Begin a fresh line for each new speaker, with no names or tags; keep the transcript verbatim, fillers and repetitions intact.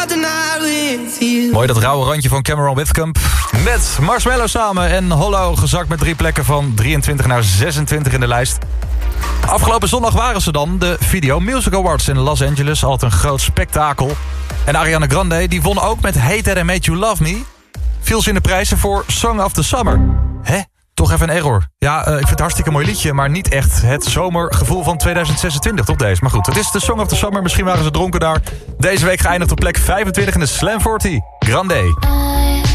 Mooi dat rauwe randje van Cameron Whitcomb. Met Marshmello samen en Hollow gezakt met drie plekken van drieëntwintig naar zesentwintig in de lijst. Afgelopen zondag waren ze dan, de Video Music Awards in Los Angeles. Altijd een groot spektakel. En Ariana Grande die won ook met Hate That I Made You Love Me. Viel ze in de prijzen voor Song of the Summer. Hè? Toch even een error. Ja, uh, ik vind het een hartstikke mooi liedje, maar niet echt het zomergevoel van tweeduizend zesentwintig, toch deze? Maar goed, het is de Song of the Summer. Misschien waren ze dronken daar. Deze week geëindigd op plek vijfentwintig in de Slam veertig. Grande.